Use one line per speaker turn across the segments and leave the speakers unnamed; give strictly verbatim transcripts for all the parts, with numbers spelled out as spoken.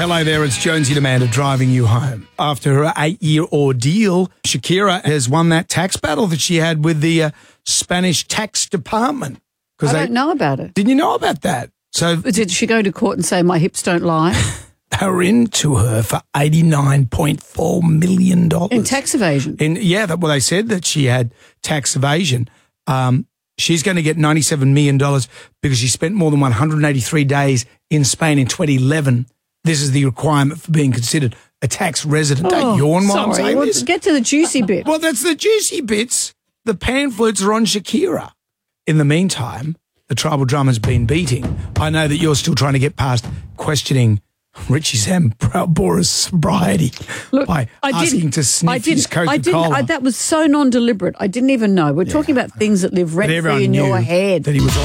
Hello there, it's Jonesy and Amanda driving you home. After her eight-year ordeal, Shakira has won that tax battle that she had with the uh, Spanish tax department.
I don't they, know about it.
Didn't you know about that? So
did she go to court and say, my hips don't lie?
They were into her for eighty-nine point four million dollars.
In tax evasion?
In, yeah, that, well, they said that she had tax evasion. Um, she's going to get ninety-seven million dollars because she spent more than one hundred eighty-three days in Spain in twenty eleven. This is the requirement for being considered a tax resident.
Oh,
Don't yawn while
sorry.
I'm saying
well,
this.
Get to the juicy bit.
Well, that's the juicy bits. The pamphlets are on Shakira. In the meantime, the tribal drummer's been beating. I know that you're still trying to get past questioning Richie Sambora's sobriety
Look,
by
I
asking to sniff
I didn't,
his Coca-Cola.
I didn't, I, that was so non-deliberate. I didn't even know. We're yeah. talking about things that live rent-free in your head.
That he was on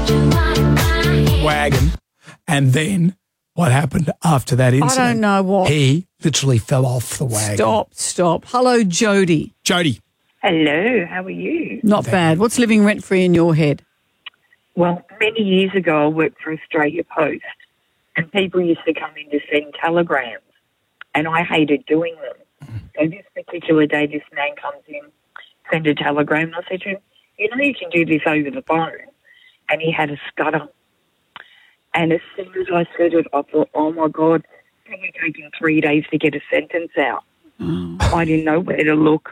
the wagon. And then what happened after that incident?
I don't know what.
He literally fell off the wagon.
Stop, stop. Hello, Jody.
Jody.
Hello, how are you?
Not Thank bad. You. What's living rent-free in your head?
Well, many years ago I worked for Australia Post and people used to come in to send telegrams and I hated doing them. So this particular day this man comes in, send a telegram, and I said to him, you know you can do this over the phone. And he had a stutter. And as soon as I said it, I thought, oh, my God, it's probably taken three days to get a sentence out. Oh. I didn't know where to look.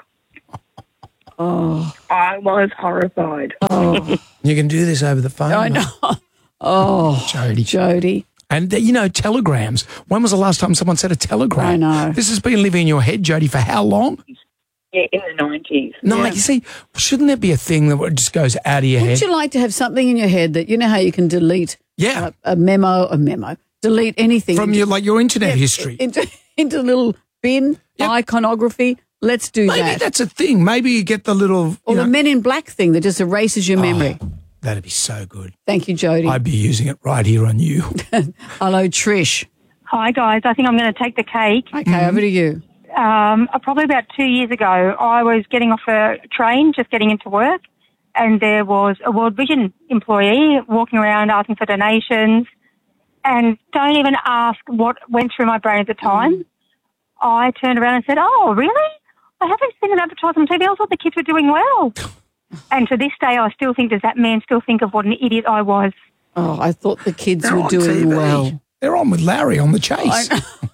Oh.
I was horrified.
Oh.
You can do this over the phone.
I know. Oh,
Jody.
Jody.
And, you know, telegrams. When was the last time someone said a telegram?
I know.
This has been living in your head, Jody, for how long?
Yeah, in the nineties.
No,
yeah.
you see, shouldn't there be a thing that just goes out of your
Wouldn't
head?
Would you like to have something in your head that, you know how you can delete
yeah.
a, a memo, a memo, delete anything.
From
into,
your, like your internet
yeah,
history.
Into, into a little bin, yep. iconography. Let's do
Maybe
that.
Maybe that's a thing. Maybe you get the little...
Or
know,
the Men in Black thing that just erases your memory.
Oh, that'd be so good.
Thank you, Jody.
I'd be using it right here on you.
Hello, Trish.
Hi, guys. I think I'm going to take the cake.
Okay, mm-hmm. over to you.
Um, probably about two years ago, I was getting off a train, just getting into work, and there was a World Vision employee walking around asking for donations. And don't even ask what went through my brain at the time. Mm. I turned around and said, oh, really? I haven't seen an advertisement on T V. I thought the kids were doing well. And to this day, I still think, does that man still think of what an idiot I was?
Oh, I thought the kids
They're
were doing
T V.
well.
They're on with Larry on the Chase.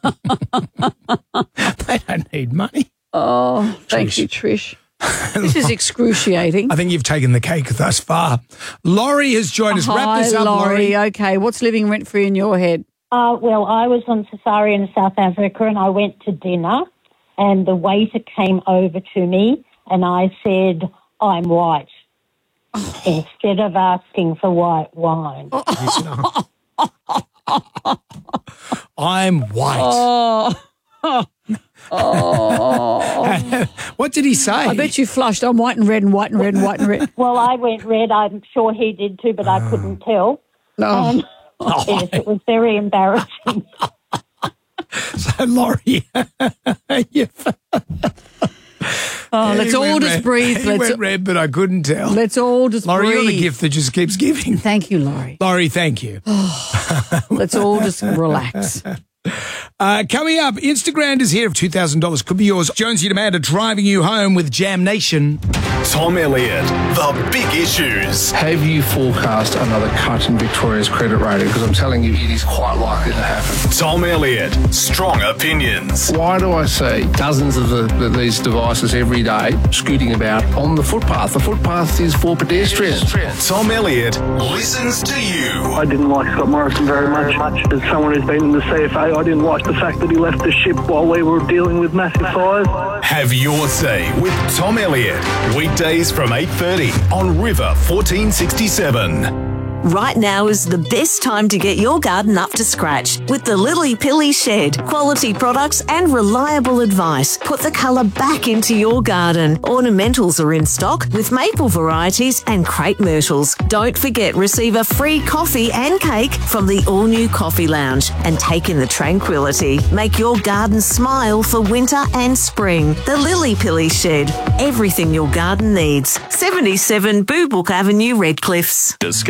They don't need money.
Oh, thank
Trish.
you, Trish. This is excruciating.
I think you've taken the cake thus far. Laurie has joined us.
Hi,
Wrap this up,
Laurie.
Laurie.
Okay, what's living rent-free in your head?
Uh, well, I was on safari in South Africa and I went to dinner and the waiter came over to me and I said, I'm white, oh. instead of asking for white wine.
Oh. I'm white.
Oh. Oh.
What did he say?
I bet you flushed. I'm white and red and white and red and white and red.
Well, I went red. I'm sure he did too, but I couldn't tell.
No.
Um, oh. Yes, it was very embarrassing.
So, Laurie, you've...
Oh, let's
he
all just
red.
breathe.
He
let's
went red, but I couldn't tell.
Let's all just
Laurie,
breathe.
you're the gift that just keeps giving.
Thank you, Laurie.
Laurie, thank you.
Let's all just relax.
Uh, coming up, Instagram is here. two thousand dollars could be yours. Jonesy and Amanda driving you home with Jam Nation.
Tom Elliott, the big issues.
Have you forecast another cut in Victoria's credit rating? Because I'm telling you, it is quite likely to happen.
Tom Elliott, strong opinions.
Why do I see dozens of the, the, these devices every day scooting about on the footpath? The footpath is for pedestrians.
Tom Elliott listens to you.
I didn't like Scott Morrison very much. As someone who's been in the C F A, I didn't like the fact that he left the ship while we were dealing with massive fires.
Have your say with Tom Elliott. Weekdays from eight thirty on River fourteen sixty-seven.
Right now is the best time to get your garden up to scratch with the Lily Pilly Shed. Quality products and reliable advice. Put the colour back into your garden. Ornamentals are in stock with maple varieties and crepe myrtles. Don't forget, receive a free coffee and cake from the all-new Coffee Lounge and take in the tranquility. Make your garden smile for winter and spring. The Lily Pilly Shed. Everything your garden needs. seventy-seven Boo Book Avenue, Redcliffs.
Discover what's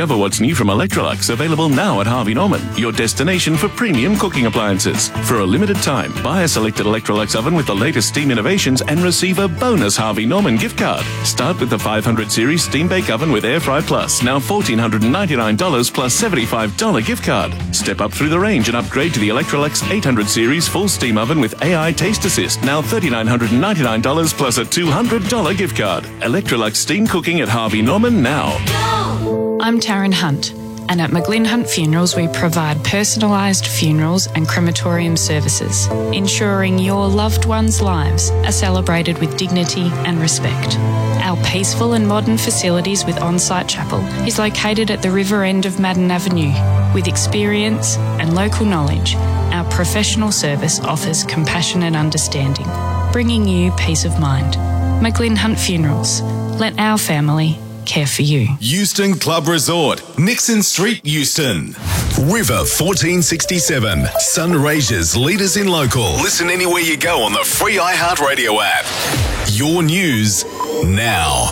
new from Electrolux, available now at Harvey Norman, your destination for premium cooking appliances. For a limited time, buy a selected Electrolux oven with the latest steam innovations and receive a bonus Harvey Norman gift card. Start with the five hundred series Steam Bake Oven with Air Fry Plus, now one thousand four hundred ninety-nine dollars plus seventy-five dollars gift card. Step up through the range and upgrade to the Electrolux eight hundred series Full Steam Oven with A I Taste Assist, now three thousand nine hundred ninety-nine dollars plus a two hundred dollars gift card. Electrolux Steam Cooking at Harvey Norman now.
I'm Taryn Hunt, and at McGlynn Hunt Funerals we provide personalised funerals and crematorium services, ensuring your loved ones' lives are celebrated with dignity and respect. Our peaceful and modern facilities with on-site chapel is located at the river end of Madden Avenue. With experience and local knowledge, our professional service offers compassion and understanding, bringing you peace of mind. McGlynn Hunt Funerals. Let our family care for you.
Euston Club Resort, Nixon Street, Euston. River fourteen sixty-seven, Sunraysia's leaders in local. Listen anywhere you go on the free iHeartRadio app. Your news now.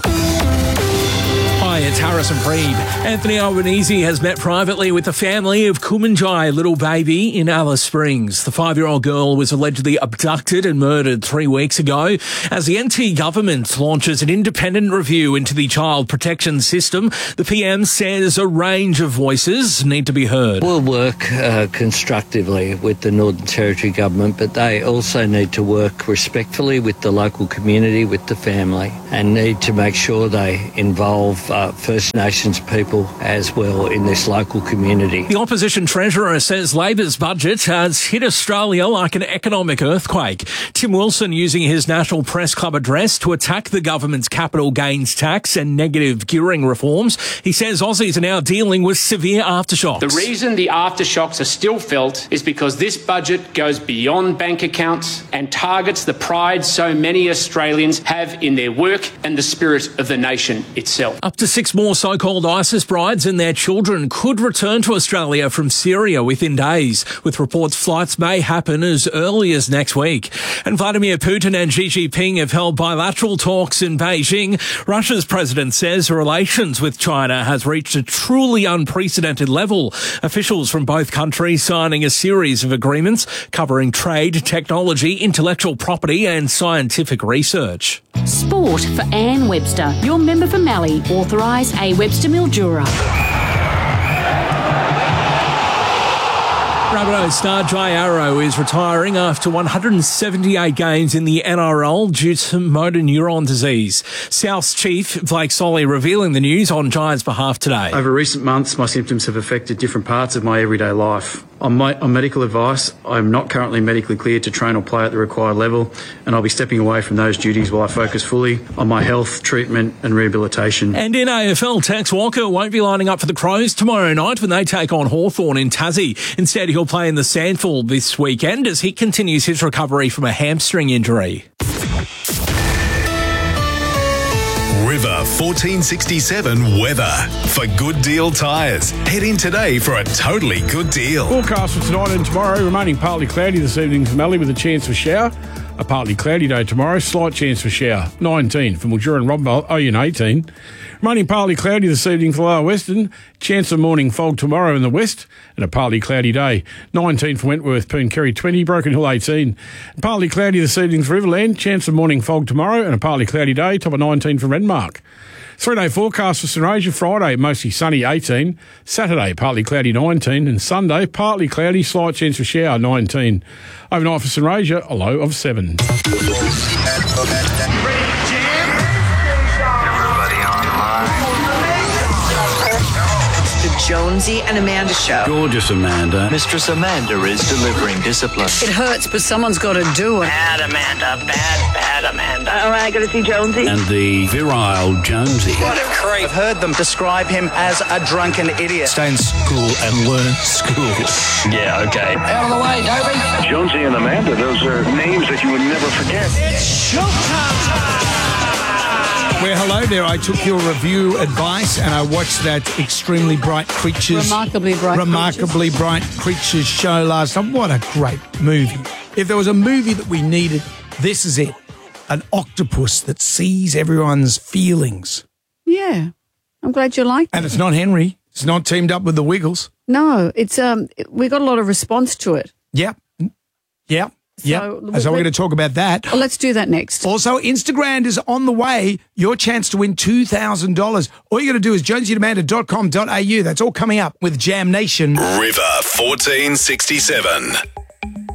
Hi, it's Harrison Freed. Anthony Albanese has met privately with the family of Kumanjai little baby in Alice Springs. The five-year-old girl was allegedly abducted and murdered three weeks ago. As the N T government launches an independent review into the child protection system, the P M says a range of voices need to be heard.
We'll work uh, constructively with the Northern Territory government, but they also need to work respectfully with the local community, with the family, and need to make sure they involve uh, First Nations people as well in this local community.
The opposition treasurer says Labor's budget has hit Australia like an economic earthquake. Tim Wilson using his National Press Club address to attack the government's capital gains tax and negative gearing reforms. He says Aussies are now dealing with severe aftershocks.
The reason the aftershocks are still felt is because this budget goes beyond bank accounts and targets the pride so many Australians have in their work and the spirit of the nation itself.
Up to six more so-called ISIS brides and their children could return to Australia from Syria within days, with reports flights may happen as early as next week. And Vladimir Putin and Xi Jinping have held bilateral talks in Beijing. Russia's president says relations with China has reached a truly unprecedented level. Officials from both countries signing a series of agreements covering trade, technology, intellectual property and scientific research.
Sport for Anne Webster, your member for Mallee, authorise A Webster Mildura.
Rabbitohs star Jai Arrow is retiring after one hundred seventy-eight games in the N R L due to motor neuron disease. South's chief Blake Solly revealing the news on Jai's behalf today.
Over recent months, my symptoms have affected different parts of my everyday life. On, my, on medical advice, I'm not currently medically cleared to train or play at the required level, and I'll be stepping away from those duties while I focus fully on my health, treatment and rehabilitation.
And in A F L, Tex Walker won't be lining up for the Crows tomorrow night when they take on Hawthorn in Tassie. Instead, he'll play in the Sandful this weekend as he continues his recovery from a hamstring injury.
River fourteen sixty-seven weather. For Good Deal Tyres, head in today for a totally good deal.
Forecast for tonight and tomorrow, remaining partly cloudy this evening for Mallee with a chance for shower. A partly cloudy day tomorrow, slight chance for shower. nineteen for Mildura and Robbo, Oyen eighteen. Remaining partly cloudy this evening for Lower Western. Chance of morning fog tomorrow in the west and a partly cloudy day. nineteen for Wentworth, Poonkerry twenty, Broken Hill eighteen. Partly cloudy this evening for Riverland. Chance of morning fog tomorrow and a partly cloudy day. Top of nineteen for Renmark. Three-day forecast for Sunraysia. Friday, mostly sunny, eighteen. Saturday, partly cloudy, nineteen. And Sunday, partly cloudy, slight chance for shower, nineteen. Overnight for Sunraysia, a low of seven.
Jonesy and Amanda Show.
Gorgeous Amanda.
Mistress Amanda is delivering discipline.
It hurts, but someone's got to do it.
Bad Amanda, bad, bad Amanda. All right, going to see Jonesy.
And the virile Jonesy.
What a creep.
I've heard them describe him as a drunken idiot.
Stay in school and learn school.
Yeah, okay.
Out of the way, Dobie.
Jonesy and Amanda, those are names that you would never forget.
It's showtime.
Well, hello there. I took your review advice and I watched that extremely bright creatures,
remarkably bright,
remarkably
creatures.
bright creatures show last night. What a great movie! If there was a movie that we needed, this is it. An octopus that sees everyone's feelings.
Yeah, I'm glad you liked it.
And it's not Henry. It's not teamed up with the Wiggles.
No, it's um, we got a lot of response to it.
Yep. Yep. Yep.
So,
So we're going to talk about that.
Well, let's do that next.
Also, Instagram is on the way. Your chance to win two thousand dollars. All you got to do is jonesy and amanda dot com dot a u. That's all coming up with Jam Nation.
River fourteen sixty-seven.